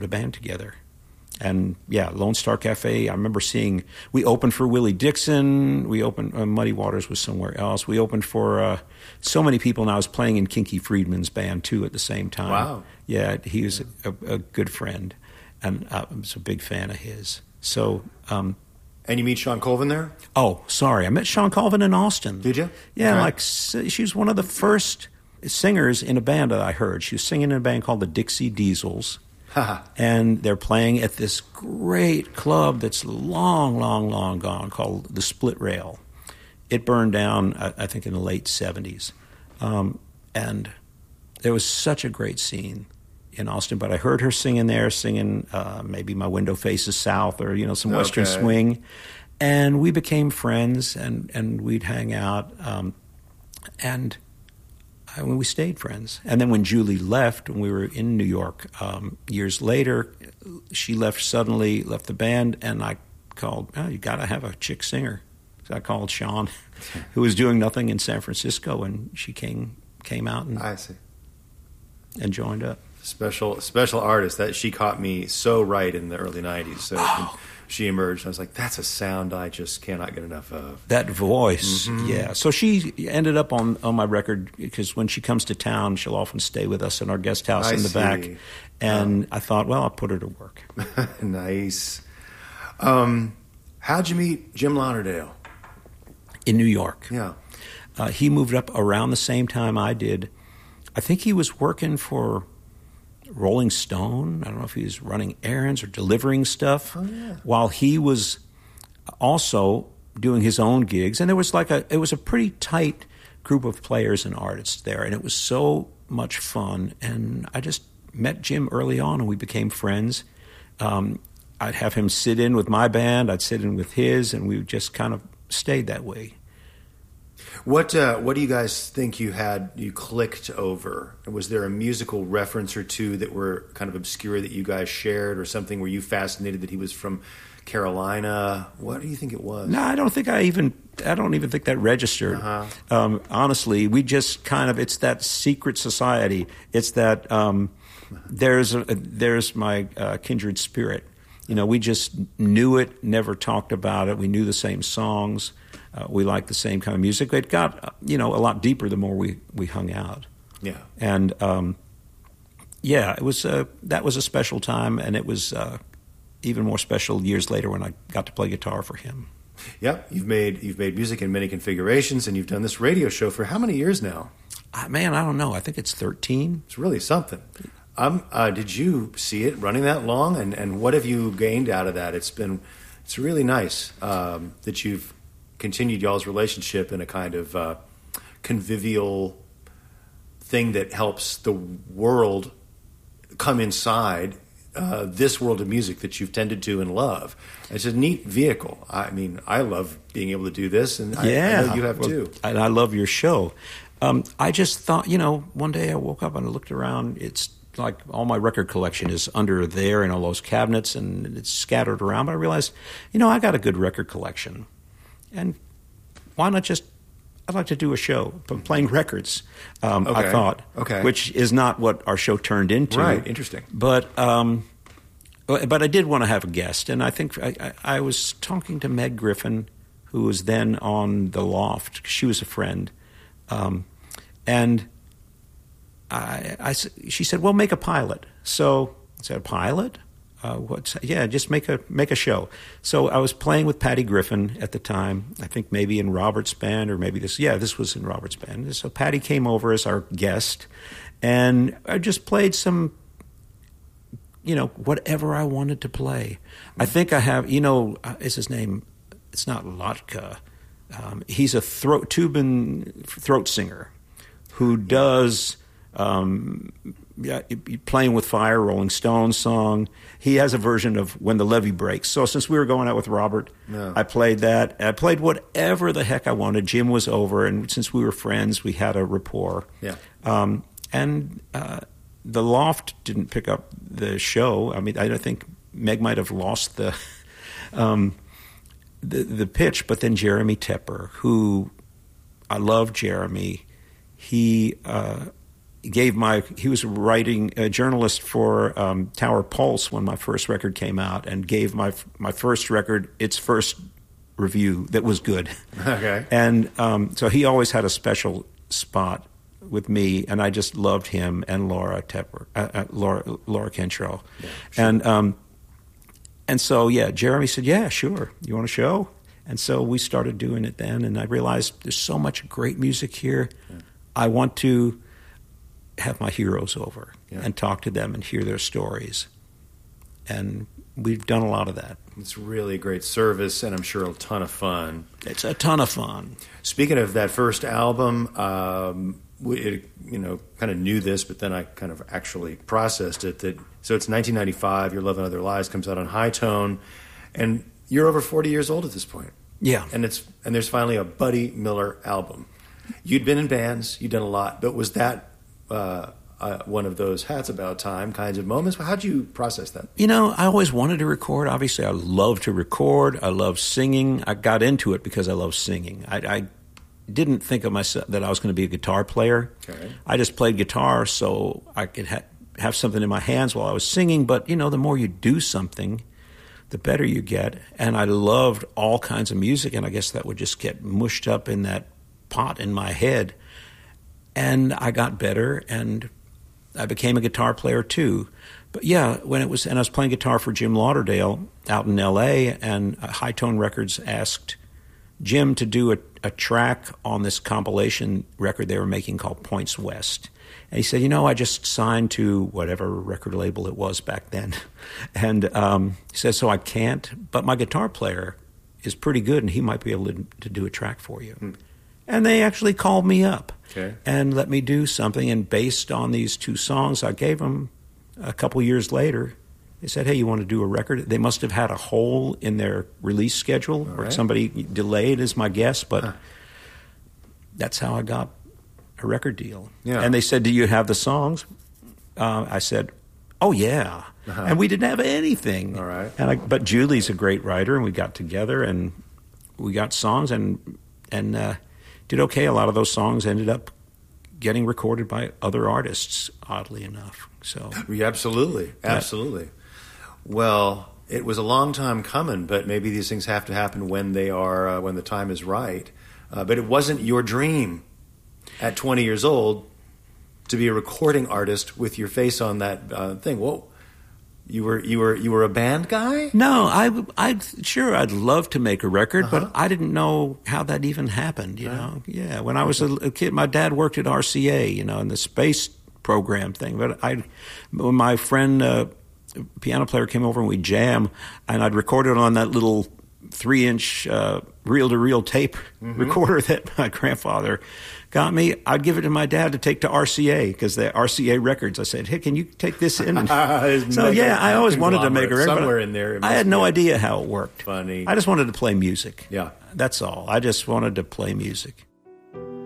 put a band together. And yeah, Lone Star Cafe, I remember we opened for Willie Dixon, we opened, Muddy Waters was somewhere else. We opened for so many people, and I was playing in Kinky Friedman's band too at the same time. Wow. Yeah, he was a good friend, and I was a big fan of his. So... and you meet Shawn Colvin there? Oh, sorry. I met Shawn Colvin in Austin. Did you? Yeah, Okay. She was one of the first singers in a band that I heard. She was singing in a band called the Dixie Diesels. And they're playing at this great club that's long, long, long gone called the Split Rail. It burned down, I think, in the late 70s. And there was such a great scene in Austin, but I heard her singing there, maybe My Window Faces South or, some Western swing. And we became friends, and we'd hang out. And we stayed friends. And then when Julie left, when we were in New York years later, she left the band, and I called, you got to have a chick singer. So I called Shawn, who was doing nothing in San Francisco, and she came out and I see. And joined up. Special artist. That she caught me so right in the early 90s. So when she emerged, I was like, that's a sound I just cannot get enough of. That voice, yeah. So she ended up on my record because when she comes to town, she'll often stay with us in our guest house in the back. And I thought, well, I'll put her to work. Nice. How'd you meet Jim Lauderdale? In New York. Yeah. He moved up around the same time I did. I think he was working for Rolling Stone. I don't know if he was running errands or delivering stuff. Oh, yeah. While he was also doing his own gigs. And it was a pretty tight group of players and artists there. And it was so much fun. And I just met Jim early on, and we became friends. I'd have him sit in with my band. I'd sit in with his, and we just kind of stayed that way. What do you guys think you clicked over? Was there a musical reference or two that were kind of obscure that you guys shared, or something? Were you fascinated that he was from Carolina? What do you think it was? No, I don't even think that registered. Honestly, we just it's that secret society. It's that there's my kindred spirit. We just knew it, never talked about it. We knew the same songs. We liked the same kind of music. It got, a lot deeper the more we hung out. Yeah. And, it was that was a special time, and it was even more special years later when I got to play guitar for him. Yeah, you've made music in many configurations, and you've done this radio show for how many years now? Man, I don't know. I think it's 13. It's really something. Did you see it running that long, and what have you gained out of that? It's really nice that you've continued y'all's relationship in a kind of convivial thing that helps the world come inside this world of music that you've tended to and love. It's a neat vehicle. I mean, I love being able to do this, and I know you have too. And I love your show. I just thought, one day I woke up and I looked around. It's like all my record collection is under there in all those cabinets, and it's scattered around. But I realized, I got a good record collection. And why not I'd like to do a show playing records, I thought, which is not what our show turned into. Right, interesting. But I did want to have a guest, and I think I was talking to Meg Griffin, who was then on The Loft. She was a friend. And she said, well, make a pilot. So I said, a pilot? Just make a show. So I was playing with Patty Griffin at the time, I think maybe in Robert's band, or maybe this was in Robert's band. So Patty came over as our guest, and I just played some, whatever I wanted to play. I think I have, is his name, it's not Lotka. He's a throat singer who does... Playing with Fire, Rolling Stones song. He has a version of When the Levee Breaks. So since we were going out with Robert, I played that. I played whatever the heck I wanted. Jim was over, and since we were friends, we had a rapport. Yeah. The Loft didn't pick up the show. I mean, I think Meg might have lost the pitch, but then Jeremy Tepper, who I love Jeremy, he he was writing a journalist for Tower Pulse when my first record came out, and gave my first record its first review that was good. Okay. And so he always had a special spot with me, and I just loved him and Laura Tepper, Laura Cantrell. Yeah, sure. And so, Jeremy said, yeah, sure. You want a show? And so we started doing it then, and I realized there's so much great music here. Yeah. I want to have my heroes over and talk to them and hear their stories. And we've done a lot of that. It's really great service, and I'm sure a ton of fun. It's a ton of fun. Speaking of that first album, kind of knew this, but then I kind of actually processed it. So it's 1995, Your Love and Other Lies comes out on High Tone, and you're over 40 years old at this point. Yeah. And there's finally a Buddy Miller album. You'd been in bands, you'd done a lot, but was that one of those hats about time kinds of moments? How'd you process that? I always wanted to record. Obviously, I love to record. I love singing. I got into it because I love singing. I didn't think of myself that I was going to be a guitar player. Okay. I just played guitar so I could have something in my hands while I was singing. But, the more you do something, the better you get. And I loved all kinds of music, and I guess that would just get mushed up in that pot in my head. And I got better, and I became a guitar player too. But I was playing guitar for Jim Lauderdale out in L.A., and High Tone Records asked Jim to do a track on this compilation record they were making called Points West. And he said, I just signed to whatever record label it was back then. And he said, so I can't, but my guitar player is pretty good, and he might be able to do a track for you. And they actually called me up and let me do something. And based on these two songs I gave them a couple years later, they said, hey, you want to do a record? They must have had a hole in their release schedule or somebody delayed, is my guess. But that's how I got a record deal. Yeah. And they said, do you have the songs? I said, oh, yeah. Uh-huh. And we didn't have anything. All right. But Julie's a great writer, and we got together, and we got songs and did okay. A lot of those songs ended up getting recorded by other artists, oddly enough. So absolutely. Well, it was a long time coming, but maybe these things have to happen when they are when the time is right. But it wasn't your dream at 20 years old to be a recording artist with your face on that thing. Whoa. You were a band guy? No, I'd love to make a record, but I didn't know how that even happened, you know. Yeah, when I was a kid, my dad worked at RCA, in the space program thing. But when my friend, piano player, came over and we'd jam, and I'd record it on that little 3-inch reel-to-reel tape recorder that my grandfather got me. I'd give it to my dad to take to RCA, because the RCA Records. I said, hey, can you take this in? I always wanted to make a record. Somewhere in there. I had no idea how it worked. Funny. I just wanted to play music. Yeah. That's all. I just wanted to play music.